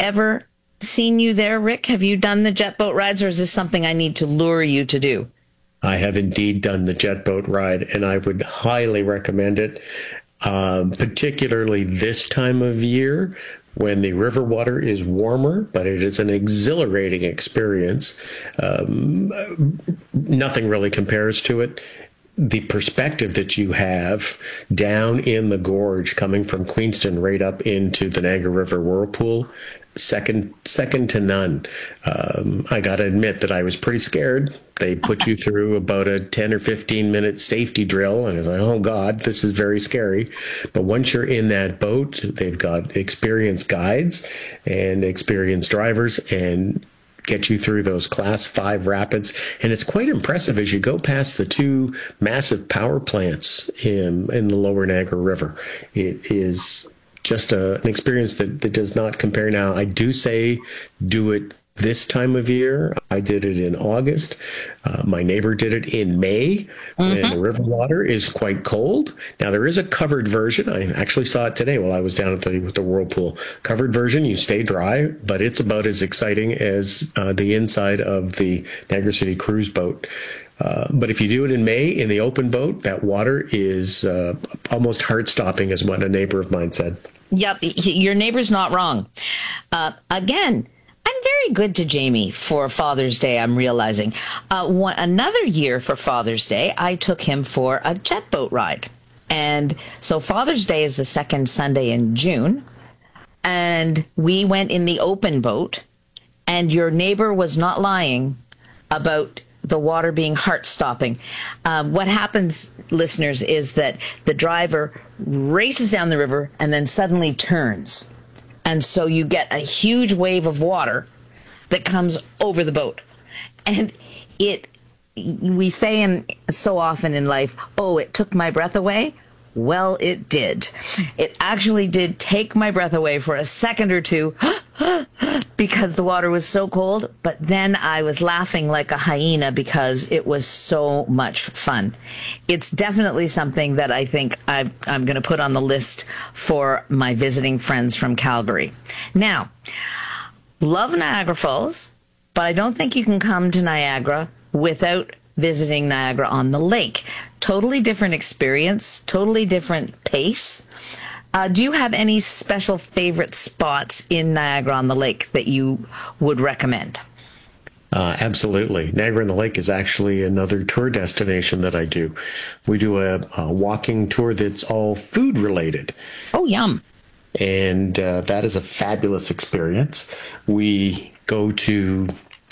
ever seen you there, Rick? Have you done the jet boat rides, or is this something I need to lure you to do? I have indeed done the jet boat ride, and I would highly recommend it, particularly this time of year when the river water is warmer, but it is an exhilarating experience. Nothing really compares to it. The perspective that you have down in the gorge coming from Queenston right up into the Niagara River Whirlpool, second to none. I got to admit that I was pretty scared. They put you through about a 10 or 15 minute safety drill, and I was like, oh God, this is very scary. But once you're in that boat, they've got experienced guides and experienced drivers, and get you through those class 5 rapids. And it's quite impressive as you go past the 2 massive power plants in the lower Niagara River. It is just an experience that does not compare. Now, I do say do it this time of year. I did it in August. My neighbor did it in May when the river water is quite cold. Now, there is a covered version. I actually saw it today while I was down at the Whirlpool. Covered version, you stay dry, but it's about as exciting as the inside of the Niagara City cruise boat. But if you do it in May in the open boat, that water is almost heart-stopping, is what a neighbor of mine said. Yep, your neighbor's not wrong. Again, I'm very good to Jamie for Father's Day, I'm realizing. Another year for Father's Day, I took him for a jet boat ride. And so Father's Day is the second Sunday in June. And we went in the open boat. And your neighbor was not lying about the water being heart-stopping. What happens, listeners, is that the driver races down the river and then suddenly turns. And so you get a huge wave of water that comes over the boat. And we say so often in life, oh, it took my breath away. Well, it did. It actually did take my breath away for a second or two because the water was so cold. But then I was laughing like a hyena because it was so much fun. It's definitely something that I think I'm going to put on the list for my visiting friends from Calgary. Now, love Niagara Falls, but I don't think you can come to Niagara without visiting Niagara on the Lake. Totally different experience, totally different pace. Do you have any special favorite spots in Niagara on the Lake that you would recommend? Absolutely. Niagara on the Lake is actually another tour destination that I do. We do a walking tour that's all food related. Oh, yum. And that is a fabulous experience. We go to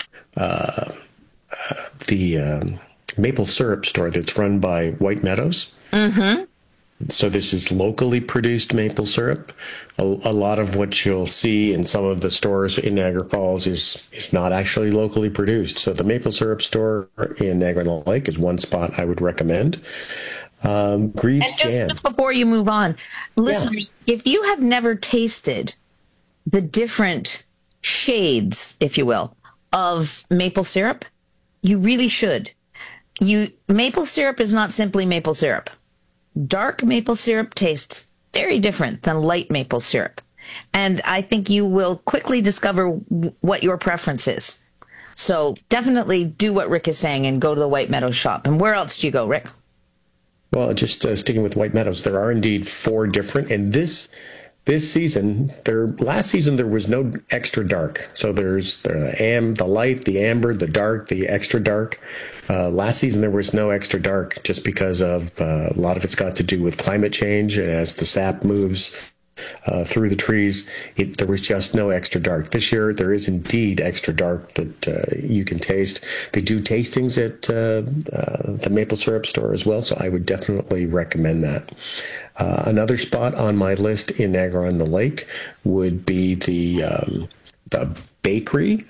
the maple syrup store that's run by White Meadows. Mm-hmm. So this is locally produced maple syrup. A lot of what you'll see in some of the stores in Niagara Falls is not actually locally produced. So the maple syrup store in Niagara on the Lake is one spot I would recommend. Greaves and just, Jam. just before you move on, listeners, if you have never tasted the different shades, if you will, of maple syrup, you really should. Maple syrup is not simply maple syrup. Dark maple syrup tastes very different than light maple syrup. And I think you will quickly discover what your preference is. So definitely do what Rick is saying and go to the White Meadows shop. And where else do you go, Rick? Well, just sticking with White Meadows, there are indeed 4 different. And this season, last season there was no extra dark. So there's the light, the amber, the dark, the extra dark. Last season there was no extra dark just because of a lot of it's got to do with climate change, and as the sap moves through the trees, there was just no extra dark. This year there is indeed extra dark that you can taste. They do tastings at the maple syrup store as well, so I would definitely recommend that. Another spot on my list in Niagara on the Lake would be the bakery.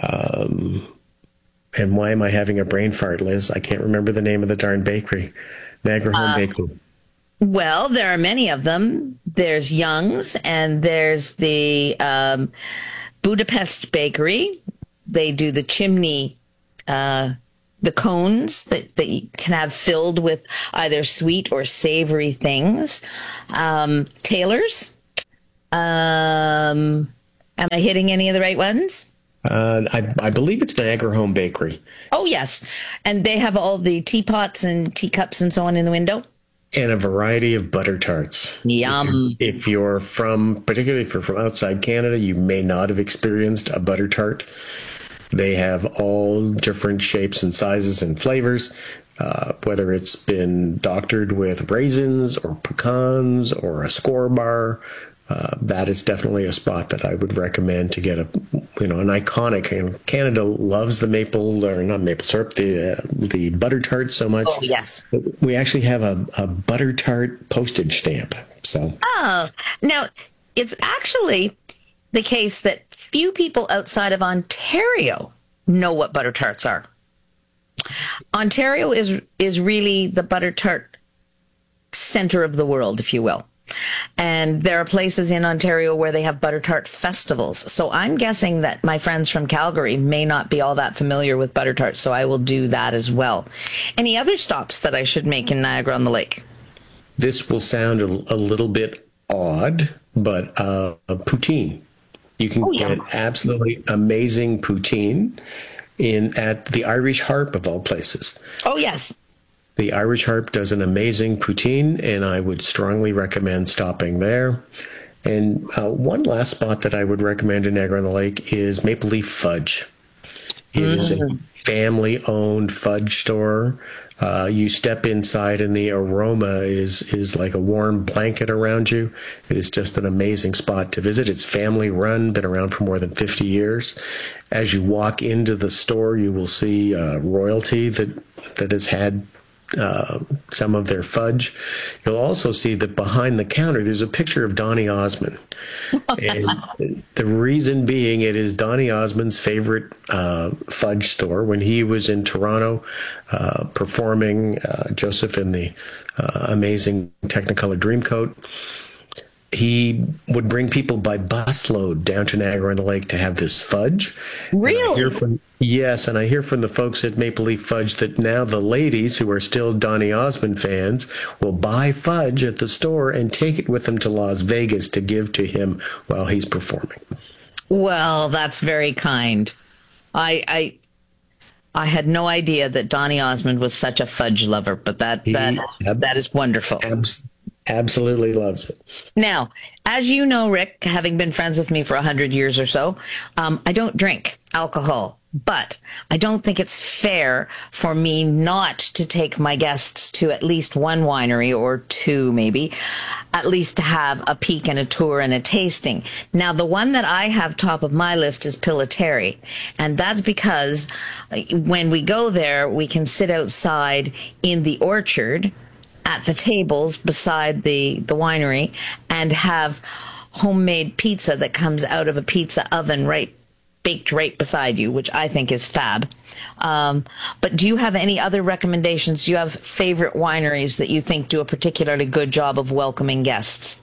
And why am I having a brain fart, Liz? I can't remember the name of the darn bakery. Niagara Home Bakery. Well, there are many of them. There's Young's and there's the Budapest Bakery. They do the chimney, the cones that you can have filled with either sweet or savory things. Taylor's. Am I hitting any of the right ones? I believe it's Niagara Home Bakery. Oh, yes. And they have all the teapots and teacups and so on in the window? And a variety of butter tarts. Yum. If you're from, particularly if you're from outside Canada, you may not have experienced a butter tart. They have all different shapes and sizes and flavors, whether it's been doctored with raisins or pecans or a score bar. That is definitely a spot that I would recommend to get an iconic. And Canada loves the maple, or not maple syrup, the butter tart so much. Oh, yes. We actually have a butter tart postage stamp. So. Oh, now it's actually the case that few people outside of Ontario know what butter tarts are. Ontario is really the butter tart center of the world, if you will. And there are places in Ontario where they have butter tart festivals. So I'm guessing that my friends from Calgary may not be all that familiar with butter tarts, so I will do that as well. Any other stops that I should make in Niagara-on-the-Lake? This will sound a little bit odd, but poutine. You can get absolutely amazing poutine at the Irish Harp, of all places. Oh, yes. The Irish Harp does an amazing poutine, and I would strongly recommend stopping there. And one last spot that I would recommend in Niagara-on-the-Lake is Maple Leaf Fudge. It is a family-owned fudge store. You step inside, and the aroma is like a warm blanket around you. It is just an amazing spot to visit. It's family-run, been around for more than 50 years. As you walk into the store, you will see royalty that has had some of their fudge. You'll also see that behind the counter, there's a picture of Donny Osmond. And the reason being, it is Donny Osmond's favorite fudge store. When he was in Toronto performing Joseph in the amazing Technicolor Dreamcoat, he would bring people by busload down to Niagara-on-the-Lake to have this fudge. Really? Yes, and I hear from the folks at Maple Leaf Fudge that now the ladies who are still Donny Osmond fans will buy fudge at the store and take it with them to Las Vegas to give to him while he's performing. Well, that's very kind. I had no idea that Donny Osmond was such a fudge lover, but that is wonderful. Absolutely loves it. Now, as you know, Rick, having been friends with me for 100 years or so, I don't drink alcohol, but I don't think it's fair for me not to take my guests to at least one winery, or two maybe, at least to have a peek and a tour and a tasting. Now, the one that I have top of my list is Pilatere, and that's because when we go there, we can sit outside in the orchard at the tables beside the winery and have homemade pizza that comes out of a pizza oven baked right beside you, which I think is fab. But do you have any other recommendations? Do you have favorite wineries that you think do a particularly good job of welcoming guests?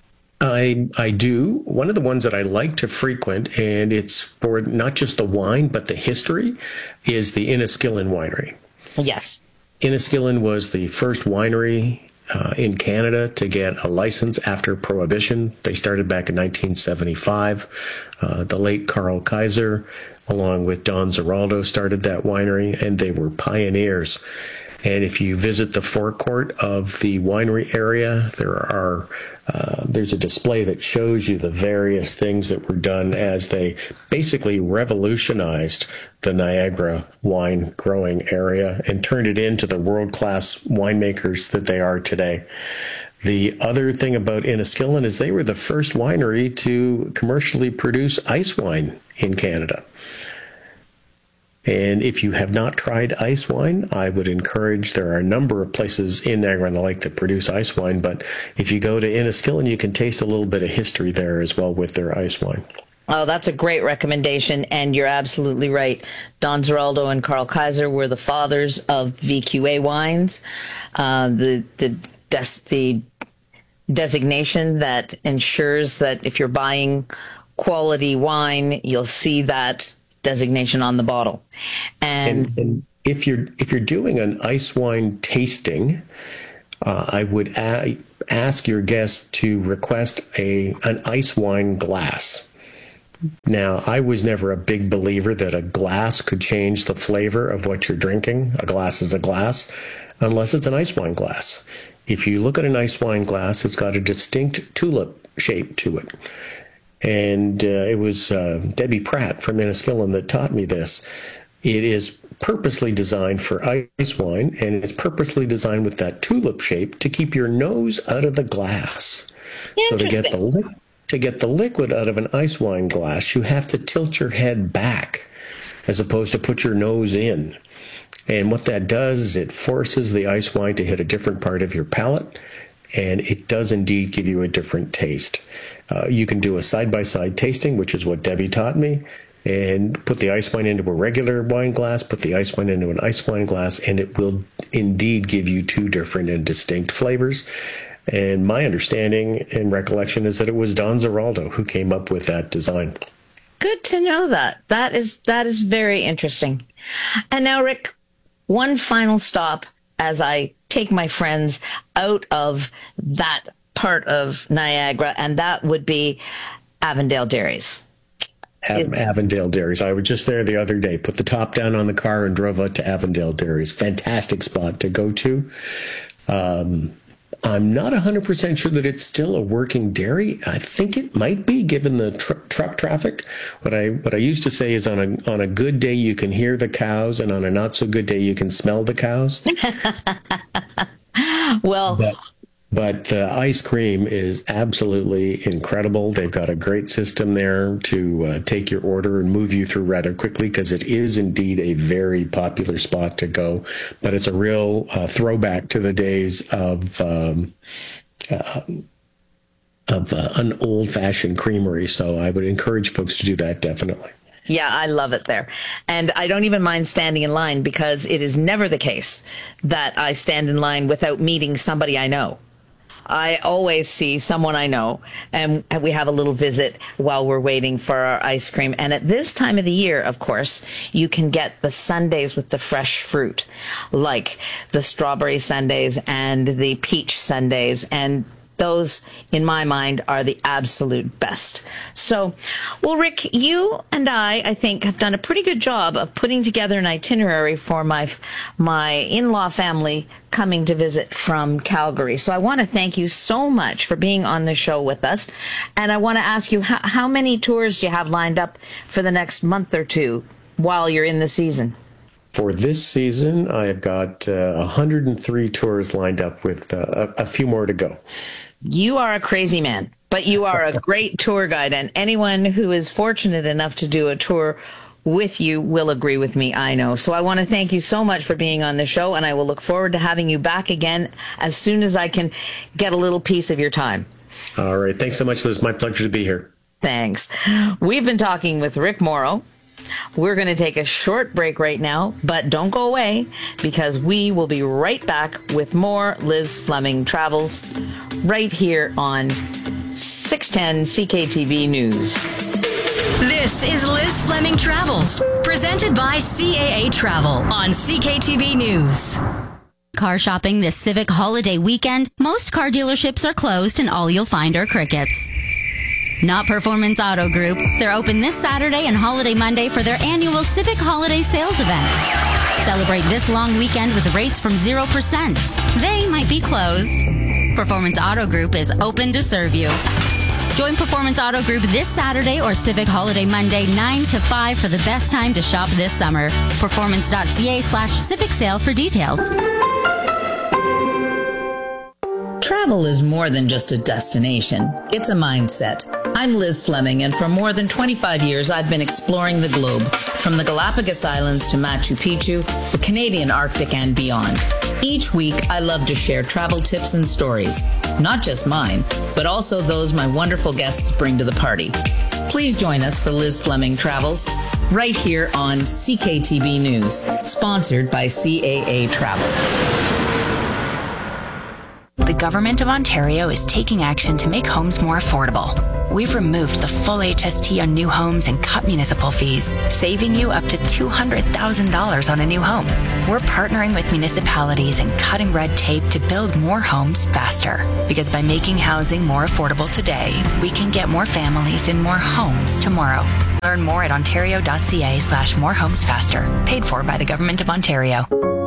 I do. One of the ones that I like to frequent, and it's for not just the wine, but the history, is the Inniskillin Winery. Yes. Inniskillin was the first winery in Canada to get a license after Prohibition. They started back in 1975. The late Carl Kaiser, along with Don Zeraldo, started that winery, and they were pioneers. And if you visit the forecourt of the winery area, there's a display that shows you the various things that were done as they basically revolutionized the Niagara wine growing area and turned it into the world-class winemakers that they are today. The other thing about Inniskillin is they were the first winery to commercially produce ice wine in Canada. And if you have not tried ice wine, I would encourage, there are a number of places in Niagara-on-the-Lake that produce ice wine, but if you go to Inniskillin, you can taste a little bit of history there as well with their ice wine. Oh, that's a great recommendation, and you're absolutely right. Don Zeraldo and Carl Kaiser were the fathers of VQA wines, the designation that ensures that if you're buying quality wine, you'll see that designation on the bottle. And if you're doing an ice wine tasting, I would ask your guests to request an ice wine glass. Now, I was never a big believer that a glass could change the flavor of what you're drinking. A glass is a glass, unless it's an ice wine glass. If you look at an ice wine glass, it's got a distinct tulip shape to it. And it was Debbie Pratt from Enniskillen that taught me this. It is purposely designed for ice wine, and it's purposely designed with that tulip shape to keep your nose out of the glass. So to get the liquid out of an ice wine glass, you have to tilt your head back as opposed to put your nose in. And what that does is it forces the ice wine to hit a different part of your palate, and it does indeed give you a different taste. You can do a side-by-side tasting, which is what Debbie taught me, and put the ice wine into a regular wine glass, put the ice wine into an ice wine glass, and it will indeed give you two different and distinct flavors. And my understanding and recollection is that it was Don Zeraldo who came up with that design. Good to know that. That is very interesting. And now, Rick, one final stop as I take my friends out of that part of Niagara, and that would be Avondale Dairies. Avondale Dairies. I was just there the other day, put the top down on the car and drove out to Avondale Dairies. Fantastic spot to go to. I'm not 100% sure that it's still a working dairy. I think it might be, given the truck traffic. What I used to say is on a good day you can hear the cows, and on a not so good day you can smell the cows. Well, but the ice cream is absolutely incredible. They've got a great system there to take your order and move you through rather quickly, because it is indeed a very popular spot to go. But it's a real throwback to the days of an old-fashioned creamery. So I would encourage folks to do that, definitely. Yeah, I love it there. And I don't even mind standing in line, because it is never the case that I stand in line without meeting somebody I know. I always see someone I know, and we have a little visit while we're waiting for our ice cream. And at this time of the year, of course, you can get the sundaes with the fresh fruit, like the strawberry sundaes and the peach sundaes, and those, in my mind, are the absolute best. So, well, Rick, you and I think, have done a pretty good job of putting together an itinerary for my in-law family coming to visit from Calgary. So I want to thank you so much for being on the show with us. And I want to ask you, how many tours do you have lined up for the next month or two while you're in the season? For this season, I have got 103 tours lined up with a few more to go. You are a crazy man, but you are a great tour guide, and anyone who is fortunate enough to do a tour with you will agree with me, I know. So I want to thank you so much for being on the show, and I will look forward to having you back again as soon as I can get a little piece of your time. All right. Thanks so much, Liz. My pleasure to be here. Thanks. We've been talking with Rick Morrow. We're going to take a short break right now, but don't go away, because we will be right back with more Liz Fleming Travels right here on 610 CKTB News. This is Liz Fleming Travels, presented by CAA Travel on CKTB News. Car shopping this Civic holiday weekend, most car dealerships are closed and all you'll find are crickets. Not Performance Auto Group. They're open this Saturday and Holiday Monday for their annual Civic Holiday Sales event. Celebrate this long weekend with rates from 0%. They might be closed. Performance Auto Group is open to serve you. Join Performance Auto Group this Saturday or Civic Holiday Monday 9 to 5 for the best time to shop this summer. Performance.ca/Civic Sale for details. Travel is more than just a destination. It's a mindset. I'm Liz Fleming, and for more than 25 years, I've been exploring the globe, from the Galapagos Islands to Machu Picchu, the Canadian Arctic, and beyond. Each week, I love to share travel tips and stories, not just mine, but also those my wonderful guests bring to the party. Please join us for Liz Fleming Travels, right here on CKTB News, sponsored by CAA Travel. The Government of Ontario is taking action to make homes more affordable. we've removed the full HST on new homes and cut municipal fees, saving you up to $200,000 on a new home. We're partnering with municipalities and cutting red tape to build more homes faster. Because by making housing more affordable today, we can get more families in more homes tomorrow. Learn more at ontario.ca/morehomesfaster. Paid for by the Government of Ontario.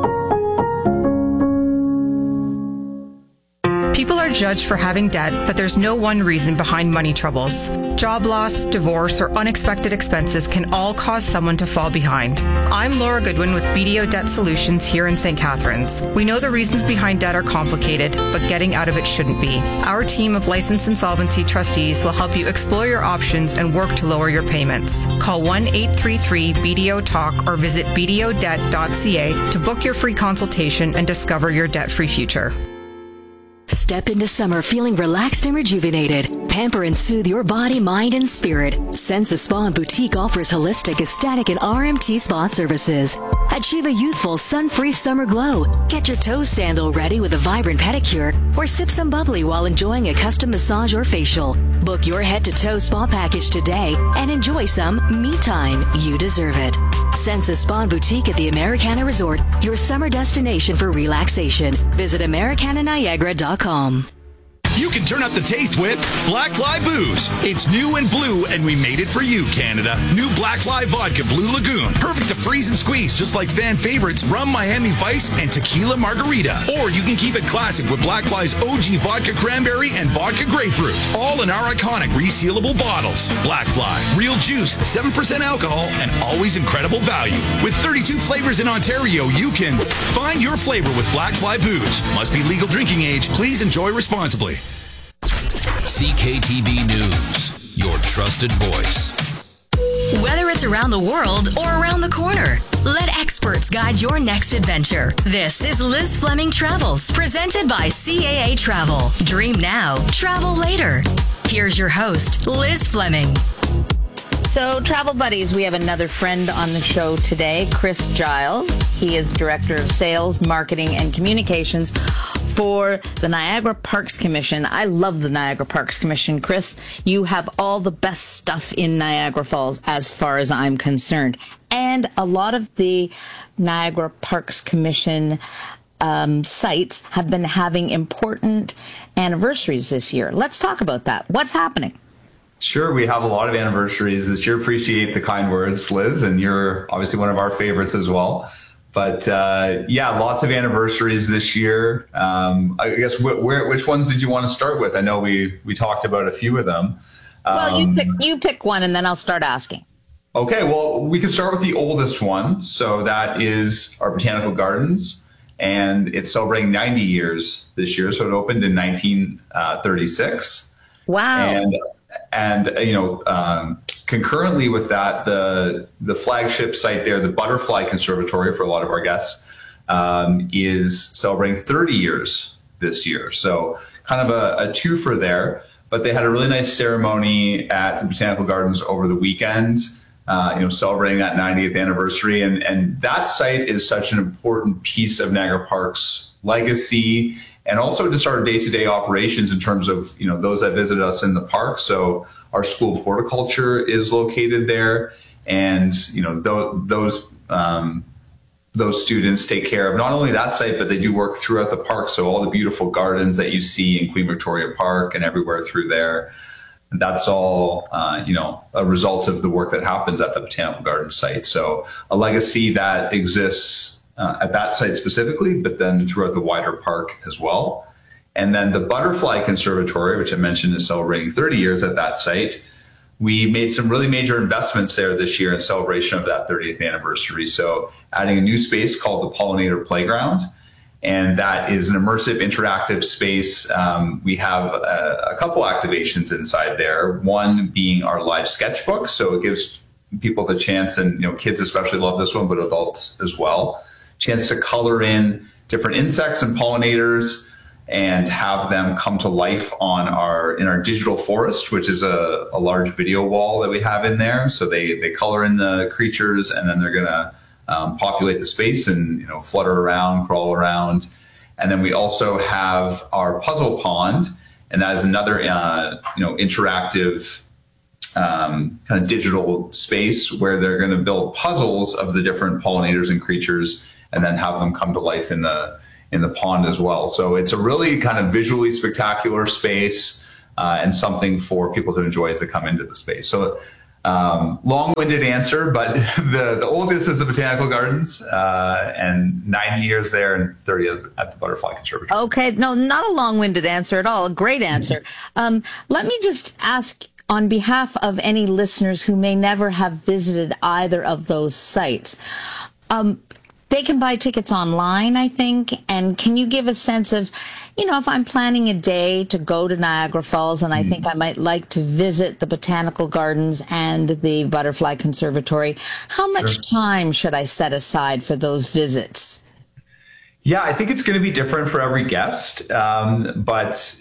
People are judged for having debt, but there's no one reason behind money troubles. Job loss, divorce, or unexpected expenses can all cause someone to fall behind. I'm Laura Goodwin with BDO Debt Solutions here in St. Catharines. We know the reasons behind debt are complicated, but getting out of it shouldn't be. Our team of licensed insolvency trustees will help you explore your options and work to lower your payments. Call 1-833-BDO-TALK or visit bdodebt.ca to book your free consultation and discover your debt-free future. Step into summer feeling relaxed and rejuvenated. Pamper and soothe your body, mind, and spirit. Sensa Spa and Boutique offers holistic, aesthetic, and RMT spa services. Achieve a youthful, sun-free summer glow. Get your toe sandal ready with a vibrant pedicure, or sip some bubbly while enjoying a custom massage or facial. Book your head-to-toe spa package today and enjoy some me time. You deserve it. Sensa Spa and Boutique at the Americana Resort, your summer destination for relaxation. Visit AmericanaNiagara.com. You can turn up the taste with Black Fly Booze. It's new and blue, and we made it for you, Canada. New Black Fly Vodka Blue Lagoon. Perfect to freeze and squeeze, just like fan favorites Rum Miami Vice and Tequila Margarita. Or you can keep it classic with Black Fly's OG Vodka Cranberry and Vodka Grapefruit. All in our iconic resealable bottles. Black Fly. Real juice, 7% alcohol, and always incredible value. With 32 flavors in Ontario, you can find your flavor with Black Fly Booze. Must be legal drinking age. Please enjoy responsibly. CKTB News, your trusted voice. Whether it's around the world or around the corner, let experts guide your next adventure. This is Liz Fleming Travels, presented by CAA Travel. Dream now, travel later. Here's your host, Liz Fleming. So, Travel Buddies, we have another friend on the show today, Chris Giles. He is Director of Sales, Marketing, and Communications for the Niagara Parks Commission. I love the Niagara Parks Commission. Chris, you have all the best stuff in Niagara Falls as far as I'm concerned. And a lot of the Niagara Parks Commission sites have been having important anniversaries this year. Let's talk about that. What's happening? Sure, we have a lot of anniversaries this year. Appreciate the kind words, Liz, and you're obviously one of our favorites as well. But yeah, lots of anniversaries this year. I guess which ones did you want to start with? I know we talked about a few of them. Well, you pick one, and then I'll start asking. Okay, well, we can start with the oldest one. So that is our Botanical Gardens, and it's celebrating 90 years this year. So it opened in 1936. Wow. And you know, concurrently with that, the flagship site there, the Butterfly Conservatory, for a lot of our guests, is celebrating 30 years this year. So kind of a twofer there. But they had a really nice ceremony at the Botanical Gardens over the weekend, celebrating that 90th anniversary. And that site is such an important piece of Niagara Parks' legacy, and also just our day-to-day operations in terms of, those that visit us in the park. So our School of Horticulture is located there, and, those students take care of not only that site, but they do work throughout the park. So all the beautiful gardens that you see in Queen Victoria Park and everywhere through there, that's all, a result of the work that happens at the Botanical Gardens site. So a legacy that exists at that site specifically, but then throughout the wider park as well. And then the Butterfly Conservatory, which I mentioned is celebrating 30 years at that site. We made some really major investments there this year in celebration of that 30th anniversary. So adding a new space called the Pollinator Playground. And that is an immersive, interactive space. We have a couple activations inside there. One being our live sketchbook. So it gives people the chance, and kids especially love this one, but adults as well, chance to color in different insects and pollinators and have them come to life in our digital forest, which is a large video wall that we have in there. So they color in the creatures, and then they're going to populate the space and flutter around, crawl around. And then we also have our puzzle pond, and that is another interactive kind of digital space where they're going to build puzzles of the different pollinators and creatures, and then have them come to life in the pond as well. So it's a really kind of visually spectacular space, and something for people to enjoy as they come into the space. So long-winded answer, but the oldest is the Botanical Gardens, and 90 years there and 30 at the Butterfly Conservatory. Okay, no, not a long-winded answer at all. A great answer. Let me just ask, on behalf of any listeners who may never have visited either of those sites, they can buy tickets online, I think. And can you give a sense of, if I'm planning a day to go to Niagara Falls and I think I might like to visit the Botanical Gardens and the Butterfly Conservatory, how much time should I set aside for those visits? Yeah, I think it's going to be different for every guest. But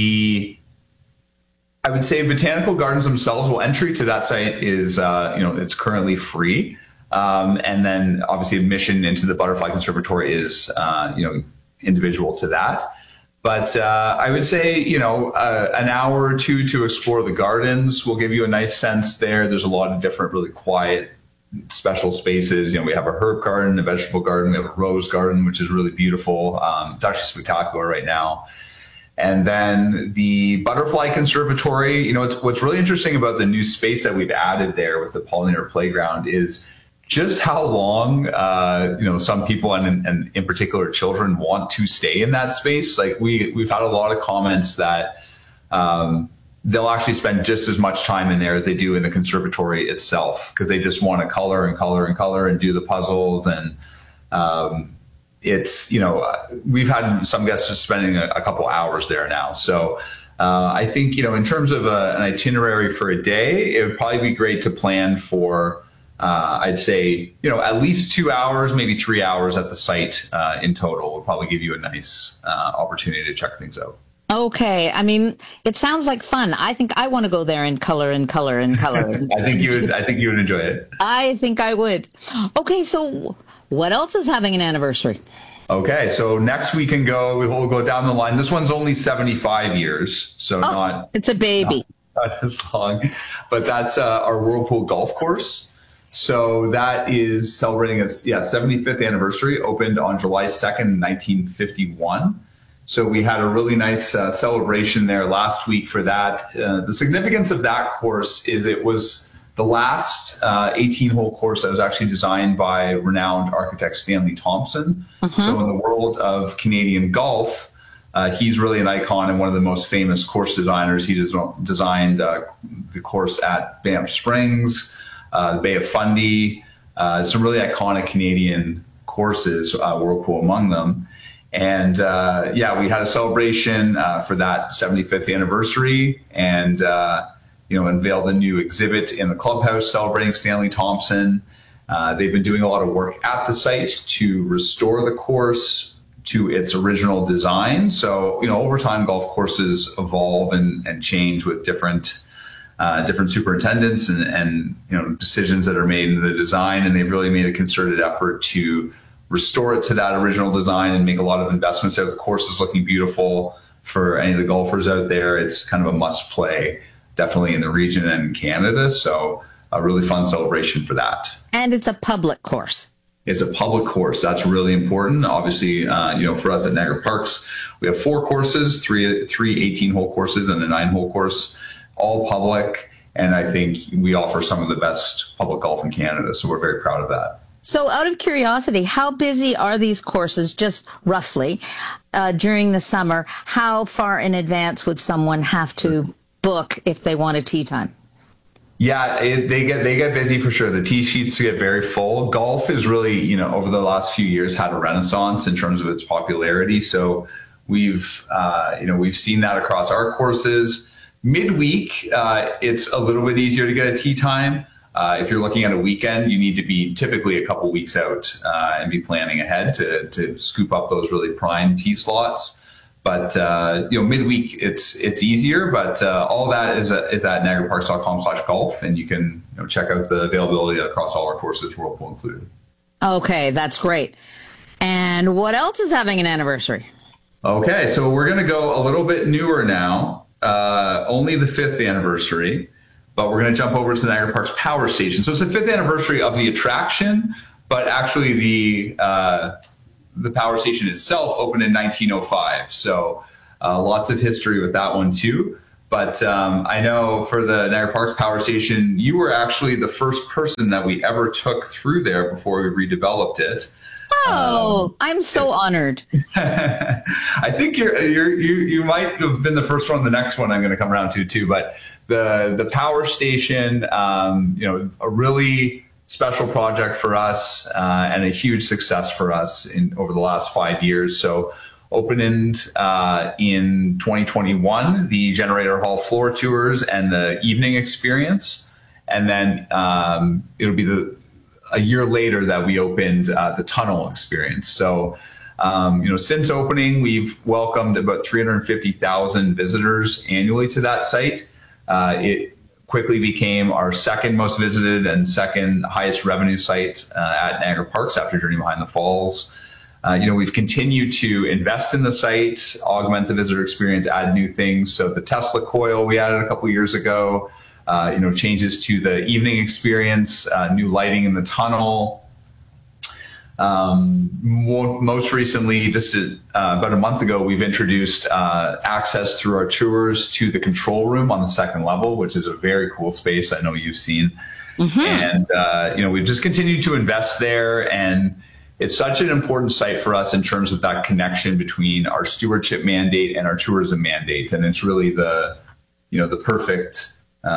I would say Botanical Gardens themselves, entry to that site is, it's currently free. And then obviously admission into the Butterfly Conservatory is, individual to that. But I would say, an hour or two to explore the gardens will give you a nice sense there. There's a lot of different really quiet, special spaces. We have a herb garden, a vegetable garden, we have a rose garden, which is really beautiful. It's actually spectacular right now. And then the Butterfly Conservatory, what's really interesting about the new space that we've added there with the pollinator playground is just how long, some people and in particular children want to stay in that space. Like we've had a lot of comments that they'll actually spend just as much time in there as they do in the conservatory itself, because they just want to color and color and color and do the puzzles. And it's, we've had some guests just spending a couple hours there now. So I think, in terms of an itinerary for a day, it would probably be great to plan for, I'd say, at least 2 hours, maybe 3 hours at the site in total would probably give you a nice opportunity to check things out. Okay. I mean, it sounds like fun. I think I want to go there and color and color and color. I think you would enjoy it. I think I would. Okay. So what else is having an anniversary? Okay. So next we can we'll go down the line. This one's only 75 years. So it's a baby. Not as long, but that's our Whirlpool Golf Course. So that is celebrating its 75th anniversary, opened on July 2nd, 1951. So we had a really nice celebration there last week for that. The significance of that course is it was the last 18-hole course that was actually designed by renowned architect Stanley Thompson. So in the world of Canadian golf, he's really an icon and one of the most famous course designers. He designed the course at Banff Springs, the Bay of Fundy, some really iconic Canadian courses, Whirlpool among them. And we had a celebration for that 75th anniversary, and unveiled a new exhibit in the clubhouse celebrating Stanley Thompson. They've been doing a lot of work at the site to restore the course to its original design. So, over time, golf courses evolve and change with different superintendents and decisions that are made in the design, and they've really made a concerted effort to restore it to that original design and make a lot of investments there. The course is looking beautiful for any of the golfers out there. It's kind of a must play, definitely in the region and in Canada. So a really fun celebration for that. And it's a public course. It's a public course. That's really important. Obviously, for us at Niagara Parks, we have 4 courses, three 18-hole courses and a 9-hole course, all public. And I think we offer some of the best public golf in Canada. So we're very proud of that. So out of curiosity, how busy are these courses, just roughly, during the summer? How far in advance would someone have to book if they want a tee time? Yeah, they get busy for sure. The tee sheets get very full. Golf is really, over the last few years had a renaissance in terms of its popularity. So we've seen that across our courses. Midweek, it's a little bit easier to get a tee time. If you're looking at a weekend, you need to be typically a couple weeks out and be planning ahead to scoop up those really prime tee slots. But midweek it's easier. But all that is at niagaraparks.com/golf, and you can check out the availability across all our courses, Whirlpool included. Okay, that's great. And what else is having an anniversary? Okay, so we're going to go a little bit newer now, only the 5th anniversary, but we're going to jump over to Niagara Parks Power Station. So it's the 5th anniversary of the attraction, but actually the power station itself opened in 1905. So lots of history with that one too. But I know for the Niagara Parks Power Station, you were actually the first person that we ever took through there before we redeveloped it. Oh, I'm so honored. I think you might have been the first one. The next one I'm going to come around to too. But the power station, a really special project for us and a huge success for us over the last 5 years. So opened in 2021, the Generator Hall floor tours and the evening experience, and then it'll be a year later that we opened the tunnel experience. So, since opening, we've welcomed about 350,000 visitors annually to that site. It quickly became our second most visited and second highest revenue site at Niagara Parks after Journey Behind the Falls. We've continued to invest in the site, augment the visitor experience, add new things. So the Tesla coil we added a couple years ago, changes to the evening experience, new lighting in the tunnel. Most recently, just about a month ago, we've introduced access through our tours to the control room on the second level, which is a very cool space I know you've seen. Mm-hmm. And, we've just continued to invest there, and it's such an important site for us in terms of that connection between our stewardship mandate and our tourism mandate. And it's really the perfect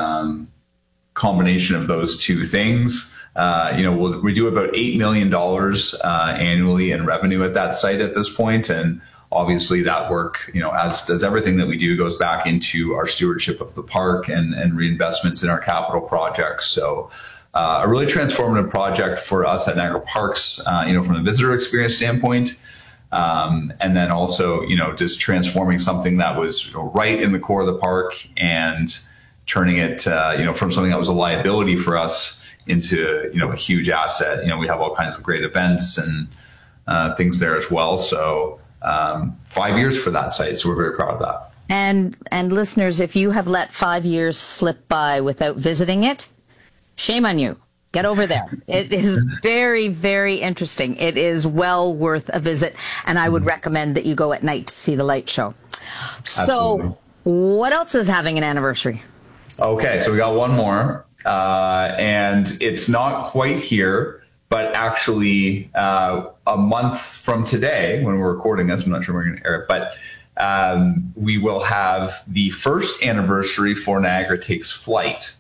combination of those two things. We do about $8 million annually in revenue at that site at this point. And obviously that work, as does everything that we do, goes back into our stewardship of the park and reinvestments in our capital projects. So a really transformative project for us at Niagara Parks, from a visitor experience standpoint. And then also, just transforming something that was right in the core of the park and turning it, from something that was a liability for us into, a huge asset. We have all kinds of great events and things there as well. So 5 years for that site. So we're very proud of that. And listeners, if you have let 5 years slip by without visiting it, shame on you. Get over there. It is very, very interesting. It is well worth a visit, and I would recommend that you go at night to see the light show. Absolutely. So what else is having an anniversary? Okay, so we got one more, and it's not quite here, but actually a month from today, when we're recording this, I'm not sure we're going to air it, but we will have the first anniversary for Niagara Takes Flight.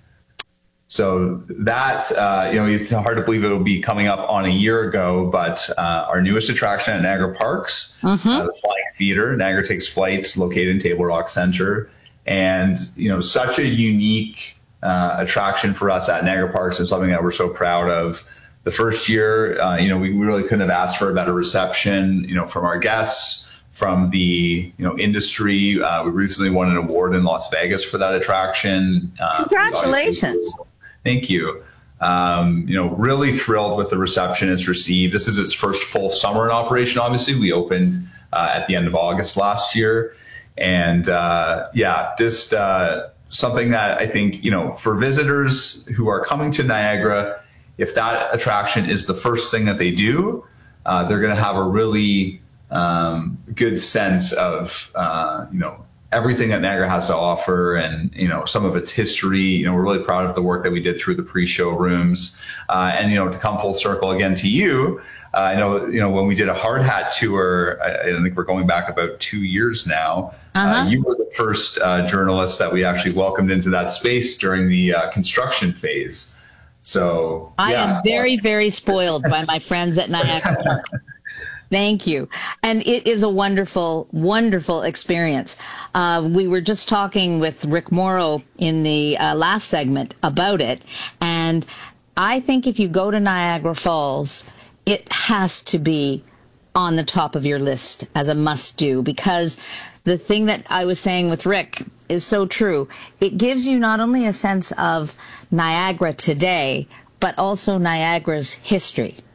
So that, it's hard to believe it'll be coming up on a year ago, but our newest attraction at Niagara Parks, the Flying Theater, Niagara Takes Flight, located in Table Rock Center. And, such a unique attraction for us at Niagara Parks and something that we're so proud of. The first year, we really couldn't have asked for a better reception, from our guests, from the, industry. We recently won an award in Las Vegas for that attraction. Congratulations. Thank you. Really thrilled with the reception it's received. This is its first full summer in operation. Obviously, we opened at the end of August last year. And just something that I think, for visitors who are coming to Niagara, if that attraction is the first thing that they do, they're going to have a really good sense of, everything that Niagara has to offer and, some of its history. We're really proud of the work that we did through the pre-show rooms. And, to come full circle again to you, I know, when we did a hard hat tour, I think we're going back about 2 years now. You were the first journalist that we actually welcomed into that space during the construction phase. So I am very, very spoiled by my friends at Niagara Park. Thank you. And it is a wonderful, wonderful experience. We were just talking with Rick Morrow in the last segment about it. And I think if you go to Niagara Falls, it has to be on the top of your list as a must-do, because the thing that I was saying with Rick is so true. It gives you not only a sense of Niagara today, but also Niagara's history.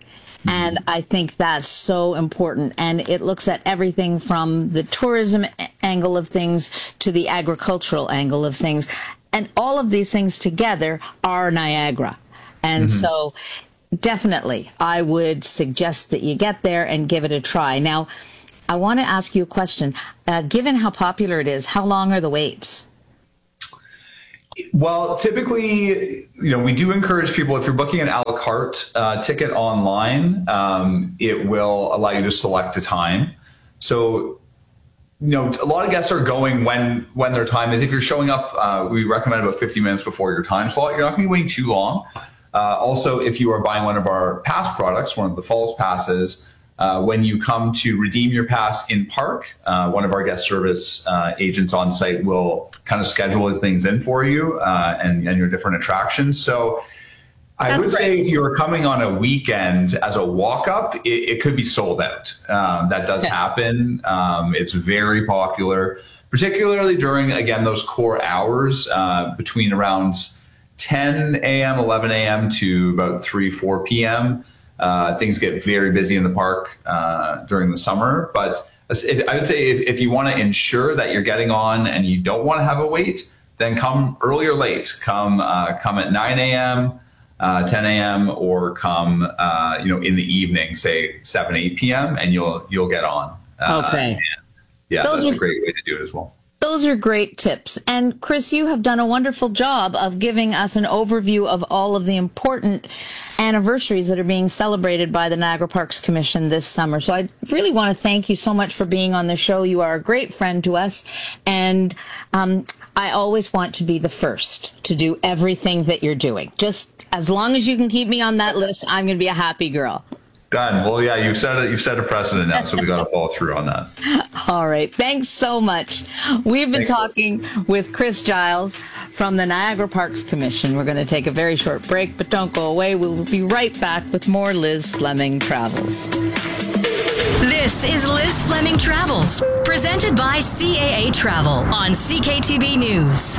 And I think that's so important. And it looks at everything from the tourism angle of things to the agricultural angle of things. And all of these things together are Niagara. And so definitely I would suggest that you get there and give it a try. Now, I want to ask you a question. Given how popular it is, how long are the waits? Well, typically, we do encourage people, if you're booking an a la carte ticket online, it will allow you to select a time. So, a lot of guests are going when their time is. If you're showing up, we recommend about 50 minutes before your time slot. You're not going to be waiting too long. Also, if you are buying one of our pass products, one of the Falls passes, when you come to redeem your pass in park, one of our guest service agents on site will kind of schedule things in for you and your different attractions. So I would say if you're coming on a weekend as a walk-up, it could be sold out. That does happen. It's very popular, particularly during, again, those core hours between around 10 a.m., 11 a.m. to about 3, 4 p.m. Things get very busy in the park during the summer. But I would say if you want to ensure that you're getting on and you don't want to have a wait, then come early or late. Come at 9 a.m., 10 a.m., or come in the evening, say 7, 8 p.m., and you'll get on. Okay. That's a great way to do it as well. Those are great tips. And Chris, you have done a wonderful job of giving us an overview of all of the important anniversaries that are being celebrated by the Niagara Parks Commission this summer. So I really want to thank you so much for being on the show. You are a great friend to us. And I always want to be the first to do everything that you're doing. Just as long as you can keep me on that list, I'm going to be a happy girl. Done. Well, yeah, you've set a precedent now, so we got to follow through on that. All right. Thanks so much. We've been talking with Chris Giles from the Niagara Parks Commission. We're going to take a very short break, but don't go away. We'll be right back with more Liz Fleming Travels. This is Liz Fleming Travels, presented by CAA Travel on CKTB News.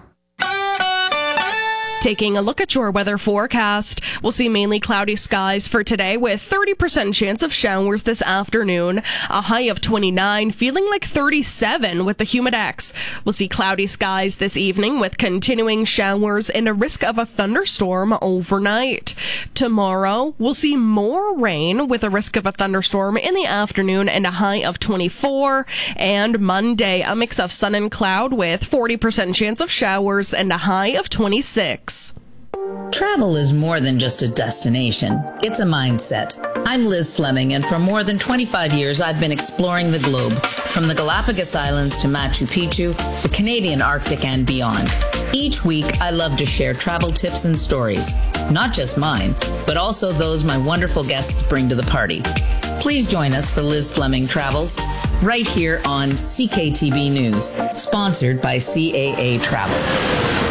Taking a look at your weather forecast, we'll see mainly cloudy skies for today with 30% chance of showers this afternoon. A high of 29, feeling like 37 with the Humidex. We'll see cloudy skies this evening with continuing showers and a risk of a thunderstorm overnight. Tomorrow, we'll see more rain with a risk of a thunderstorm in the afternoon and a high of 24. And Monday, a mix of sun and cloud with 40% chance of showers and a high of 26. Travel is more than just a destination. It's a mindset. I'm Liz Fleming, and for more than 25 years, I've been exploring the globe, from the Galapagos Islands to Machu Picchu, the Canadian Arctic, and beyond. Each week, I love to share travel tips and stories, not just mine, but also those my wonderful guests bring to the party. Please join us for Liz Fleming Travels, right here on CKTB News, sponsored by CAA Travel.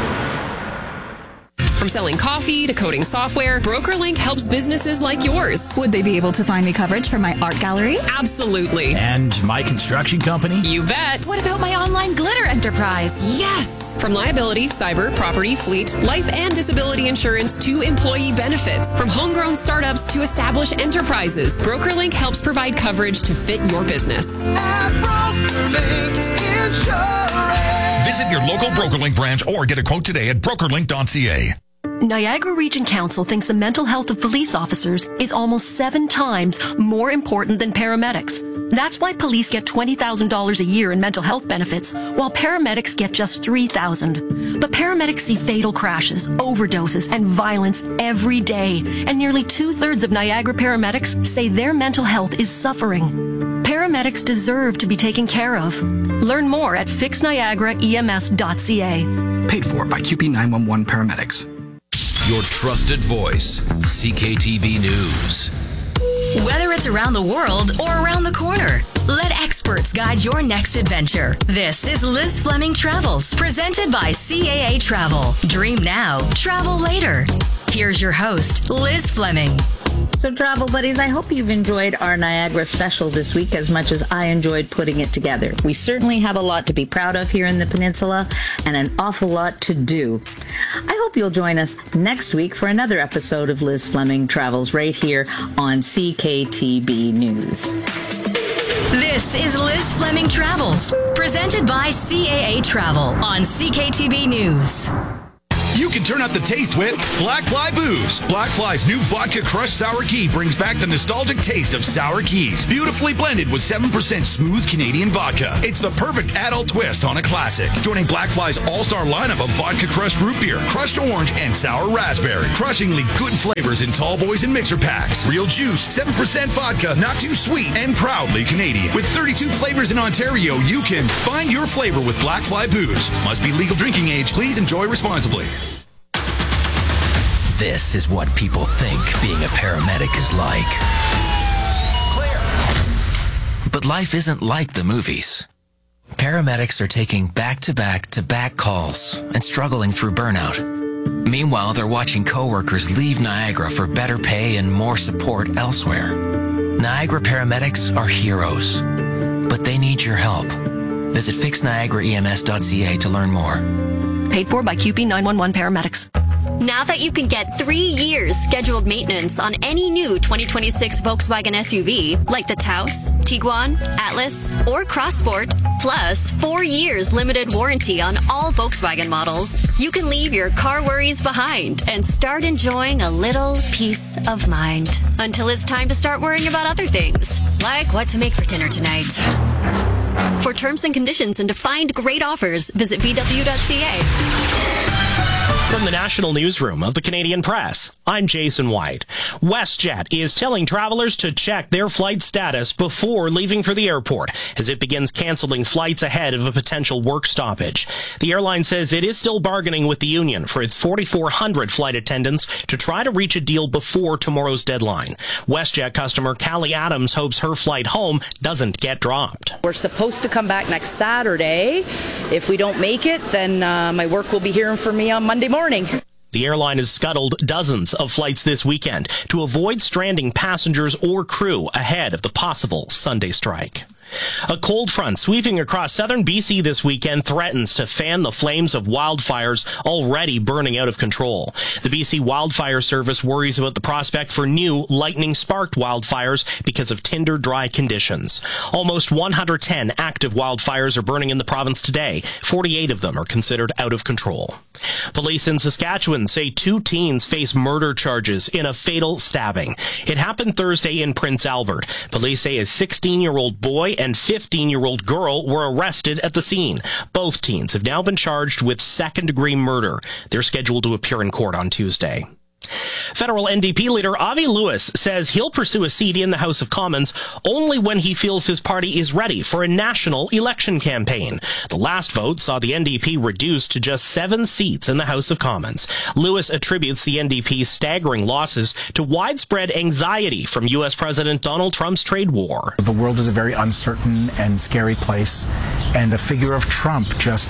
From selling coffee to coding software, BrokerLink helps businesses like yours. Would they be able to find me coverage for my art gallery? Absolutely. And my construction company? You bet. What about my online glitter enterprise? Yes. From liability, cyber, property, fleet, life and disability insurance to employee benefits. From homegrown startups to established enterprises, BrokerLink helps provide coverage to fit your business. At BrokerLink Insurance. Visit your local BrokerLink branch or get a quote today at brokerlink.ca. Niagara Region Council thinks the mental health of police officers is almost 7 times more important than paramedics. That's why police get $20,000 a year in mental health benefits, while paramedics get just $3,000. But paramedics see fatal crashes, overdoses, and violence every day, and nearly 2/3 of Niagara paramedics say their mental health is suffering. Paramedics deserve to be taken care of. Learn more at fixniagaraems.ca. Paid for by QP 911 Paramedics. Your trusted voice, CKTB News. Whether it's around the world or around the corner, let experts guide your next adventure. This is Liz Fleming Travels, presented by CAA Travel. Dream now, travel later. Here's your host, Liz Fleming. So, travel buddies, I hope you've enjoyed our Niagara special this week as much as I enjoyed putting it together. We certainly have a lot to be proud of here in the peninsula and an awful lot to do. I hope you'll join us next week for another episode of Liz Fleming Travels right here on CKTB News. This is Liz Fleming Travels, presented by CAA Travel on CKTB News. You can turn up the taste with Black Fly Booze. Black Fly's new vodka crushed sour key brings back the nostalgic taste of sour keys. Beautifully blended with 7% smooth Canadian vodka. It's the perfect adult twist on a classic. Joining Black Fly's all-star lineup of vodka crushed root beer, crushed orange, and sour raspberry. Crushingly good flavors in tall boys and mixer packs. Real juice, 7% vodka, not too sweet, and proudly Canadian. With 32 flavors in Ontario, you can find your flavor with Black Fly Booze. Must be legal drinking age. Please enjoy responsibly. This is what people think being a paramedic is like. Clear. But life isn't like the movies. Paramedics are taking back-to-back-to-back calls and struggling through burnout. Meanwhile, they're watching coworkers leave Niagara for better pay and more support elsewhere. Niagara paramedics are heroes, but they need your help. Visit fixniagaraems.ca to learn more. Paid for by QP 911 paramedics. Now that you can get 3 years scheduled maintenance on any new 2026 Volkswagen SUV, like the Taos, Tiguan, Atlas, or Crossport, plus 4 years limited warranty on all Volkswagen models, you can leave your car worries behind and start enjoying a little peace of mind. Until it's time to start worrying about other things, like what to make for dinner tonight. For terms and conditions and to find great offers, visit VW.ca. From the National Newsroom of the Canadian Press, I'm Jason White. WestJet is telling travelers to check their flight status before leaving for the airport as it begins canceling flights ahead of a potential work stoppage. The airline says it is still bargaining with the union for its 4,400 flight attendants to try to reach a deal before tomorrow's deadline. WestJet customer Callie Adams hopes her flight home doesn't get dropped. We're supposed to come back next Saturday. If we don't make it, then my work will be hearing from me on Monday morning. The airline has scuttled dozens of flights this weekend to avoid stranding passengers or crew ahead of the possible Sunday strike. A cold front sweeping across southern BC this weekend threatens to fan the flames of wildfires already burning out of control. The BC Wildfire Service worries about the prospect for new lightning-sparked wildfires because of tinder dry conditions. Almost 110 active wildfires are burning in the province today. 48 of them are considered out of control. Police in Saskatchewan say 2 teens face murder charges in a fatal stabbing. It happened Thursday in Prince Albert. Police say a 16-year-old boy and 15-year-old girl were arrested at the scene. Both teens have now been charged with second-degree murder. They're scheduled to appear in court on Tuesday. Federal NDP leader Avi Lewis says he'll pursue a seat in the House of Commons only when he feels his party is ready for a national election campaign. The last vote saw the NDP reduced to just 7 seats in the House of Commons. Lewis attributes the NDP's staggering losses to widespread anxiety from U.S. President Donald Trump's trade war. The world is a very uncertain and scary place, and the figure of Trump just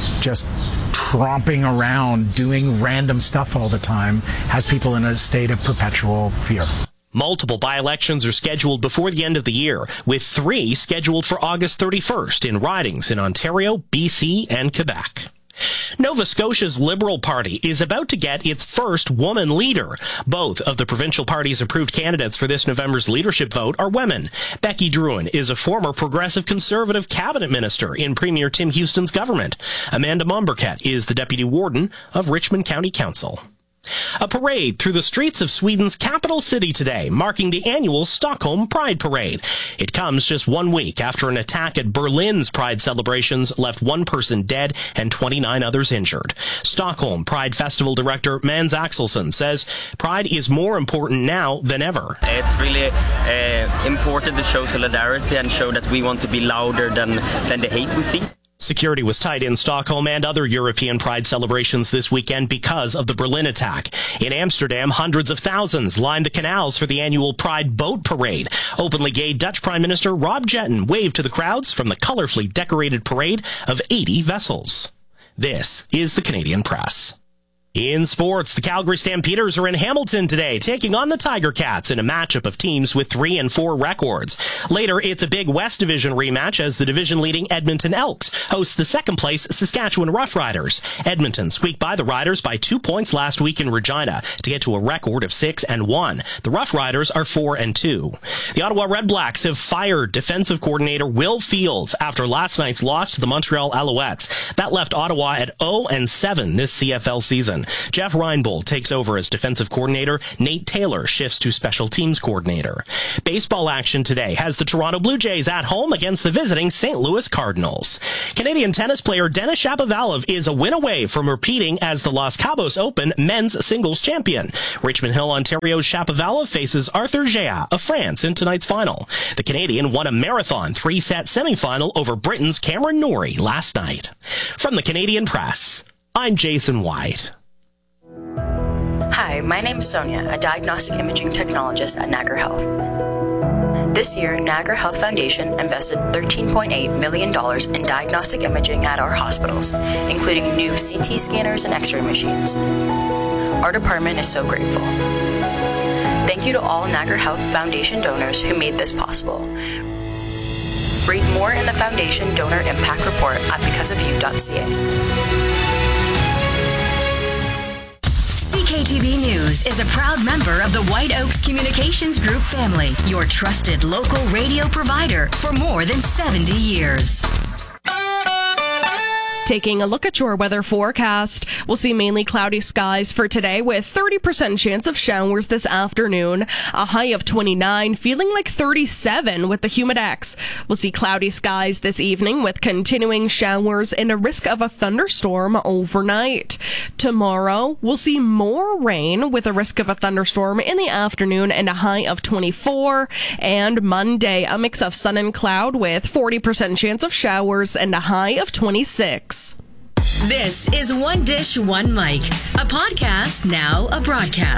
tromping around doing random stuff all the time has people in a state of perpetual fear. Multiple by-elections are scheduled before the end of the year, with 3 scheduled for August 31st in ridings in Ontario, BC, and Quebec. Nova Scotia's Liberal Party is about to get its first woman leader. Both of the provincial party's approved candidates for this November's leadership vote are women. Becky Drouin is a former progressive conservative cabinet minister in Premier Tim Houston's government. Amanda Momberket is the deputy warden of Richmond County Council. A parade through the streets of Sweden's capital city today, marking the annual Stockholm Pride Parade. It comes just 1 week after an attack at Berlin's Pride celebrations left 1 person dead and 29 others injured. Stockholm Pride Festival director Mans Axelsson says Pride is more important now than ever. It's really important to show solidarity and show that we want to be louder than the hate we see. Security was tight in Stockholm and other European Pride celebrations this weekend because of the Berlin attack. In Amsterdam, hundreds of thousands lined the canals for the annual Pride Boat Parade. Openly gay Dutch Prime Minister Rob Jetten waved to the crowds from the colorfully decorated parade of 80 vessels. This is the Canadian Press. In sports, the Calgary Stampeders are in Hamilton today, taking on the Tiger Cats in a matchup of teams with 3-4 records. Later, it's a Big West Division rematch as the division-leading Edmonton Elks host the second-place Saskatchewan Roughriders. Edmonton squeaked by the Riders by 2 points last week in Regina to get to a record of 6-1. The Roughriders are 4-2. The Ottawa Redblacks have fired defensive coordinator Will Fields after last night's loss to the Montreal Alouettes. That left Ottawa at 0-7 this CFL season. Jeff Reinbold takes over as defensive coordinator. Nate Taylor shifts to special teams coordinator. Baseball action today has the Toronto Blue Jays at home against the visiting St. Louis Cardinals. Canadian tennis player Denis Shapovalov is a win away from repeating as the Los Cabos Open men's singles champion. Richmond Hill, Ontario's Shapovalov faces Arthur Gea of France in tonight's final. The Canadian won a marathon 3-set semifinal over Britain's Cameron Norrie last night. From the Canadian Press, I'm Jason White. Hi, my name is Sonia, a diagnostic imaging technologist at Niagara Health. This year, Niagara Health Foundation invested $13.8 million in diagnostic imaging at our hospitals, including new CT scanners and X-ray machines. Our department is so grateful. Thank you to all Niagara Health Foundation donors who made this possible. Read more in the Foundation Donor Impact Report at becauseofyou.ca. CKTB News is a proud member of the White Oaks Communications Group family, your trusted local radio provider for more than 70 years. Taking a look at your weather forecast, we'll see mainly cloudy skies for today with 30% chance of showers this afternoon. A high of 29, feeling like 37 with the humidex. We'll see cloudy skies this evening with continuing showers and a risk of a thunderstorm overnight. Tomorrow, we'll see more rain with a risk of a thunderstorm in the afternoon and a high of 24. And Monday, a mix of sun and cloud with 40% chance of showers and a high of 26. This is One Dish, One Mic, a podcast, now a broadcast.